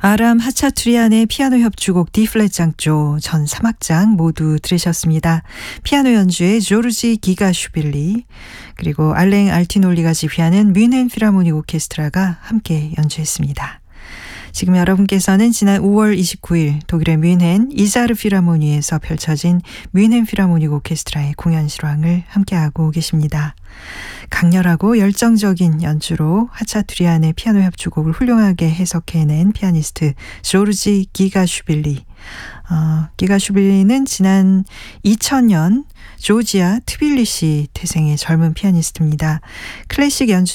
아람 하차투리안의 피아노 협주곡 D플랫 장조 전 3악장 모두 들으셨습니다. 피아노 연주의 조르지 기가슈빌리 그리고 알랭 알티놀리가 지휘하는 뮌헨 필하모닉 오케스트라가 함께 연주했습니다. 지금 여러분께서는 지난 5월 29일 독일의 뮌헨 이자르 필하모니에서 펼쳐진 뮌헨 필하모닉 오케스트라의 공연 실황을 함께하고 계십니다. 강렬하고 열정적인 연주로 하차투리안의 피아노 협주곡을 훌륭하게 해석해낸 피아니스트 조르지 기가슈빌리. 기가슈빌리는 지난 2000년 조지아 트빌리시 태생의 젊은 피아니스트입니다. 클래식 연주